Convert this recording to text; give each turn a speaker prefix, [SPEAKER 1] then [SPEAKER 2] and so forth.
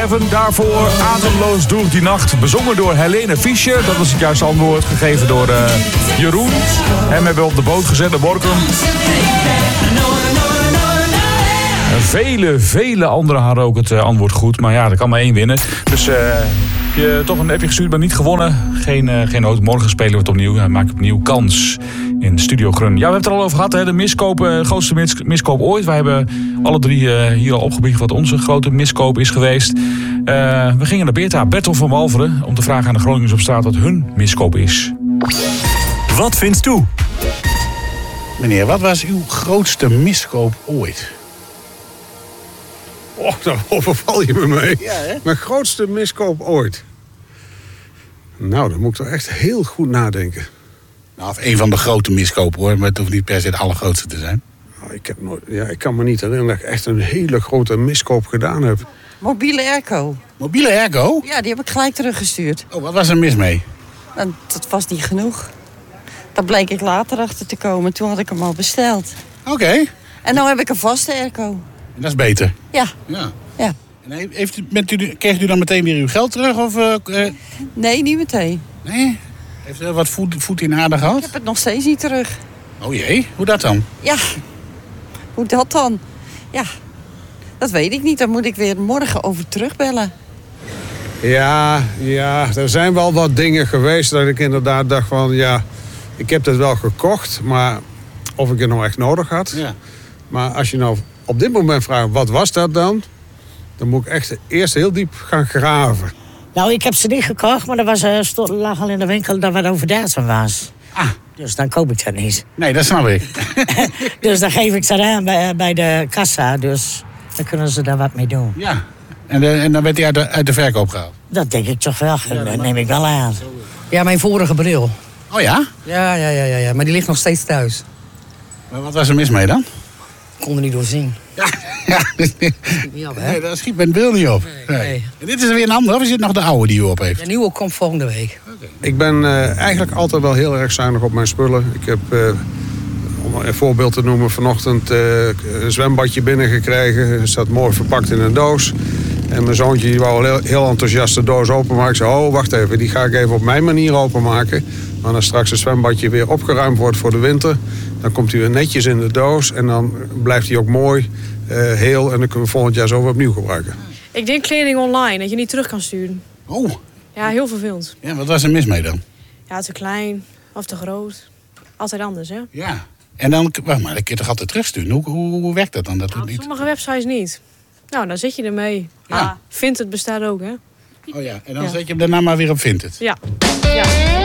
[SPEAKER 1] Even daarvoor Ademloos door die nacht, bezongen door Helene Fischer. Dat was het juiste antwoord, gegeven door Jeroen. Hem hebben we op de boot gezet, de Borkum. Vele anderen hadden ook het antwoord goed. Maar ja, er kan maar één winnen. Dus heb je toch een appje gestuurd, maar niet gewonnen. Geen nood. Morgen spelen we het opnieuw. Dan maak ik opnieuw kans in Studio Grun. Ja, we hebben het er al over gehad. Hè? De miskoop, grootste miskoop ooit. Wij hebben alle drie hier al opgebiecht wat onze grote miskoop is geweest. We gingen naar Beerta, Bertel van Walveren, om te vragen aan de Groningers op straat wat hun miskoop is.
[SPEAKER 2] Wat vindt u?
[SPEAKER 3] Meneer, wat was uw grootste miskoop ooit?
[SPEAKER 4] Oh, daar overval je me mee.
[SPEAKER 3] Ja, hè?
[SPEAKER 4] Mijn grootste miskoop ooit. Nou, dan moet ik toch echt heel goed nadenken.
[SPEAKER 3] Nou, of een van de grote miskopen hoor, maar het hoeft niet per se de allergrootste te zijn.
[SPEAKER 4] Nou, ik kan me niet herinneren dat ik echt een hele grote miskoop gedaan heb.
[SPEAKER 5] Mobiele airco.
[SPEAKER 3] Mobiele airco?
[SPEAKER 5] Ja, die heb ik gelijk teruggestuurd.
[SPEAKER 3] Oh, wat was er mis mee?
[SPEAKER 5] En dat was niet genoeg. Daar bleek ik later achter te komen. Toen had ik hem al besteld.
[SPEAKER 3] Oké.
[SPEAKER 5] En nu heb ik een vaste airco.
[SPEAKER 3] En dat is beter.
[SPEAKER 5] Ja.
[SPEAKER 3] Ja.
[SPEAKER 5] Ja.
[SPEAKER 3] En kreeg u dan meteen weer uw geld terug? Of,
[SPEAKER 5] Nee, niet meteen.
[SPEAKER 3] Nee? Heeft u wat voet in aarde gehad?
[SPEAKER 5] Ik heb het nog steeds niet terug.
[SPEAKER 3] Oh jee, hoe dat dan?
[SPEAKER 5] Ja. Hoe dat dan? Ja. Dat weet ik niet. Daar moet ik weer morgen over terugbellen.
[SPEAKER 4] Ja, er zijn wel wat dingen geweest dat ik inderdaad dacht van... ja, ik heb het wel gekocht, maar of ik het nou echt nodig had.
[SPEAKER 3] Ja.
[SPEAKER 4] Maar als je nou op dit moment vraagt, wat was dat dan? Dan moet ik echt eerst heel diep gaan graven.
[SPEAKER 6] Nou, ik heb ze niet gekocht, maar er lag al in de winkel dat wat over datum was.
[SPEAKER 3] Ah.
[SPEAKER 6] Dus dan koop ik dat niet.
[SPEAKER 3] Nee, dat snap ik.
[SPEAKER 6] Dus dan geef ik ze aan bij de kassa, dus dan kunnen ze daar wat mee doen.
[SPEAKER 3] Ja. En dan werd hij uit de verkoop gehaald?
[SPEAKER 6] Dat denk ik toch wel, dat neem ik wel aan.
[SPEAKER 7] Ja, mijn vorige bril.
[SPEAKER 3] Oh ja?
[SPEAKER 7] Ja, maar die ligt nog steeds thuis.
[SPEAKER 3] Maar wat was er mis mee dan?
[SPEAKER 7] Ik kon er niet doorzien.
[SPEAKER 3] Ja.
[SPEAKER 7] Niet op, hè?
[SPEAKER 3] Nee, daar schiet mijn beeld niet op.
[SPEAKER 7] Nee.
[SPEAKER 3] En dit is er weer een andere, of is dit nog de oude die u op heeft?
[SPEAKER 7] De nieuwe komt volgende week.
[SPEAKER 4] Ik ben eigenlijk altijd wel heel erg zuinig op mijn spullen. Ik heb, om een voorbeeld te noemen, vanochtend een zwembadje binnengekregen. Het staat mooi verpakt in een doos. En mijn zoontje die wou heel enthousiast de doos openmaken. Ik zei, oh, wacht even, die ga ik even op mijn manier openmaken. Maar als straks het zwembadje weer opgeruimd wordt voor de winter... dan komt hij weer netjes in de doos en dan blijft hij ook mooi, heel... en dan kunnen we volgend jaar zo weer opnieuw gebruiken.
[SPEAKER 8] Ik denk kleding online, dat je niet terug kan sturen.
[SPEAKER 3] Oh.
[SPEAKER 8] Ja, heel vervelend.
[SPEAKER 3] Ja, wat was er mis mee dan?
[SPEAKER 8] Ja, te klein of te groot. Altijd anders, hè?
[SPEAKER 3] Ja. En dan, wacht maar, dan kun je toch altijd terugsturen? Hoe werkt dat dan? Dat
[SPEAKER 8] Nou, op sommige websites niet. Nou, dan zit je ermee.
[SPEAKER 3] Ja.
[SPEAKER 8] Ja. Vinted bestaat ook, hè?
[SPEAKER 3] Oh ja, en dan zet je hem daarna maar weer op Vinted.
[SPEAKER 8] Ja.